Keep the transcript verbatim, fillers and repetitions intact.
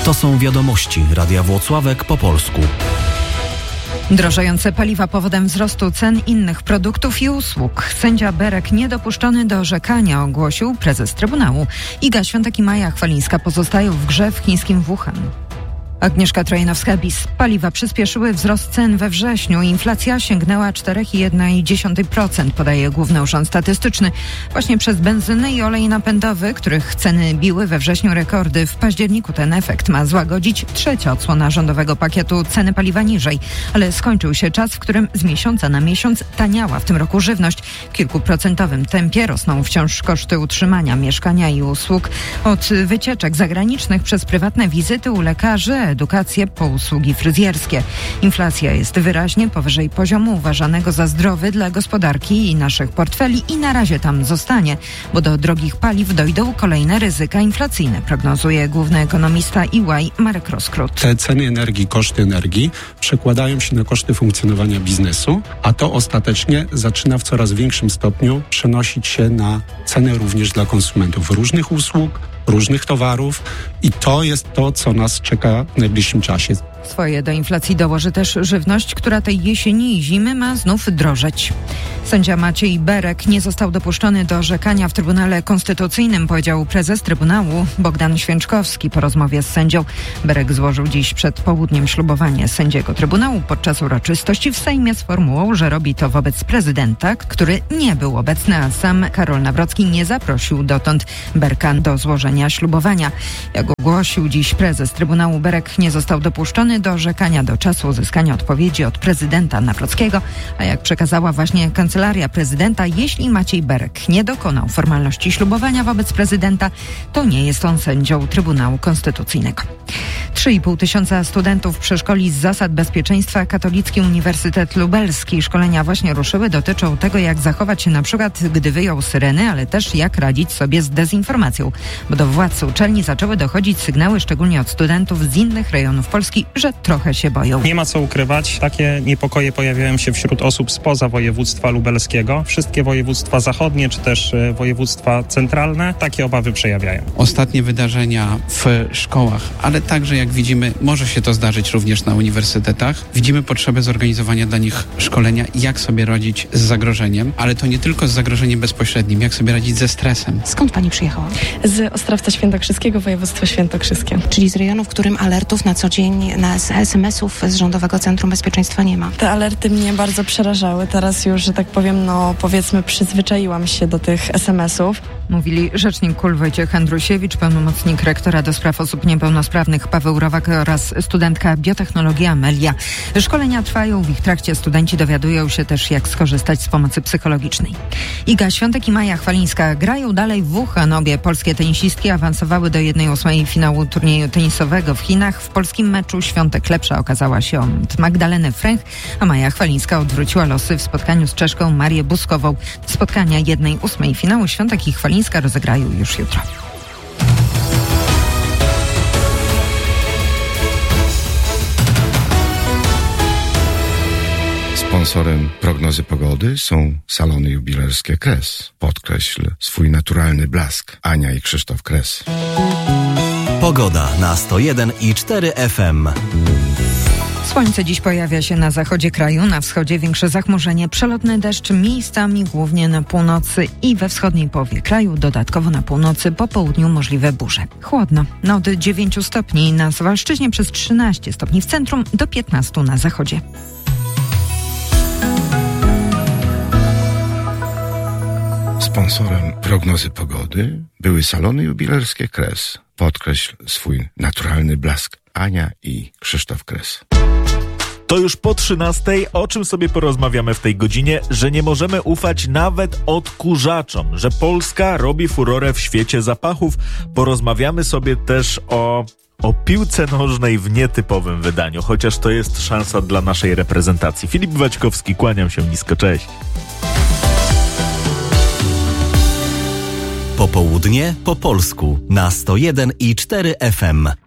To są wiadomości Radia Włocławek po polsku. Drożejące paliwa powodem wzrostu cen innych produktów i usług. Sędzia Berek niedopuszczony do orzekania, ogłosił prezes Trybunału. Iga Świątek i Maja Chwalińska pozostają w grze w chińskim Wuhan. Agnieszka Trojanowska-Bis. Paliwa przyspieszyły wzrost cen we wrześniu. Inflacja sięgnęła cztery przecinek jeden procent, podaje Główny Urząd Statystyczny. Właśnie przez benzynę i olej napędowy, których ceny biły we wrześniu rekordy. W październiku ten efekt ma złagodzić trzecia odsłona rządowego pakietu ceny paliwa niżej. Ale skończył się czas, w którym z miesiąca na miesiąc taniała w tym roku żywność. W kilkuprocentowym tempie rosną wciąż koszty utrzymania, mieszkania i usług. Od wycieczek zagranicznych przez prywatne wizyty u lekarzy, edukację po usługi fryzjerskie. Inflacja jest wyraźnie powyżej poziomu uważanego za zdrowy dla gospodarki i naszych portfeli i na razie tam zostanie, bo do drogich paliw dojdą kolejne ryzyka inflacyjne, prognozuje główny ekonomista E Y Marek Roskrót. Te ceny energii, koszty energii przekładają się na koszty funkcjonowania biznesu, a to ostatecznie zaczyna w coraz większym stopniu przenosić się na ceny również dla konsumentów różnych usług, różnych towarów i to jest to, co nas czeka w najbliższym czasie. Swoje do inflacji dołoży też żywność, która tej jesieni i zimy ma znów drożeć. Sędzia Maciej Berek nie został dopuszczony do orzekania w Trybunale Konstytucyjnym, powiedział prezes Trybunału Bogdan Święczkowski po rozmowie z sędzią. Berek złożył dziś przed południem ślubowanie sędziego Trybunału podczas uroczystości w Sejmie z formułą, że robi to wobec prezydenta, który nie był obecny, a sam Karol Nawrocki nie zaprosił dotąd Berka do złożenia ślubowania. Jak ogłosił dziś prezes Trybunału, Berek nie został dopuszczony do orzekania do czasu uzyskania odpowiedzi od prezydenta Nawrockiego, a jak przekazała właśnie Kancelaria Prezydenta, jeśli Maciej Berek nie dokonał formalności ślubowania wobec prezydenta, to nie jest on sędzią Trybunału Konstytucyjnego. trzy i pół tysiąca studentów przeszkoli z zasad bezpieczeństwa Katolicki Uniwersytet Lubelski. Szkolenia właśnie ruszyły, dotyczą tego, jak zachować się na przykład, gdy wyją syreny, ale też jak radzić sobie z dezinformacją, bo do władz uczelni zaczęły dochodzić sygnały, szczególnie od studentów z innych rejonów Polski, że trochę się boją. Nie ma co ukrywać, takie niepokoje pojawiają się wśród osób spoza województwa lubelskiego. Wszystkie województwa zachodnie, czy też województwa centralne takie obawy przejawiają. Ostatnie wydarzenia w szkołach, ale także jak widzimy, może się to zdarzyć również na uniwersytetach. Widzimy potrzebę zorganizowania dla nich szkolenia, jak sobie radzić z zagrożeniem, ale to nie tylko z zagrożeniem bezpośrednim, jak sobie radzić ze stresem. Skąd pani przyjechała? Z Ostrawca Świętokrzyskiego, województwo świętokrzyskie. Czyli z rejonu, w którym alertów na co dzień, na es em esów z Rządowego Centrum Bezpieczeństwa nie ma. Te alerty mnie bardzo przerażały. Teraz już, że tak powiem, no powiedzmy przyzwyczaiłam się do tych es em esów. Mówili rzecznik K U L Wojciech Andrusiewicz, pełnomocnik rektora do spraw osób niepełnosprawnych Paweł Rowak oraz studentka biotechnologii Amelia. Szkolenia trwają, w ich trakcie studenci dowiadują się też, jak skorzystać z pomocy psychologicznej. Iga Świątek i Maja Chwalińska grają dalej w Wuhan. Obie polskie tenisistki awansowały do jednej ósmej finału turnieju tenisowego w Chinach. W polskim meczu Świątek lepsza okazała się od Magdaleny Fręch, a Maja Chwalińska odwróciła losy w spotkaniu z Czeszką Marię Buskową. Spotkania jednej ósmej finału Świątek i Chwalińska rozegrają już jutro. Sponsorem prognozy pogody są salony jubilerskie Kres. Podkreśl swój naturalny blask. Ania i Krzysztof Kres. Pogoda na sto jeden i cztery F M. Słońce dziś pojawia się na zachodzie kraju, na wschodzie większe zachmurzenie, przelotny deszcz miejscami głównie na północy i we wschodniej połowie kraju, dodatkowo na północy, po południu możliwe burze. Chłodno, no od dziewięciu stopni na Suwalszczyźnie, przez trzynaście stopni w centrum, do piętnastu na zachodzie. Sponsorem prognozy pogody były salony jubilerskie Kres. Podkreśl swój naturalny blask. Ania i Krzysztof Kres. To już po trzynastej, o czym sobie porozmawiamy w tej godzinie, że nie możemy ufać nawet odkurzaczom, że Polska robi furorę w świecie zapachów. Porozmawiamy sobie też o, o piłce nożnej w nietypowym wydaniu, chociaż to jest szansa dla naszej reprezentacji. Filip Waćkowski, kłaniam się nisko, cześć. Popołudnie po polsku na sto jeden i cztery F M.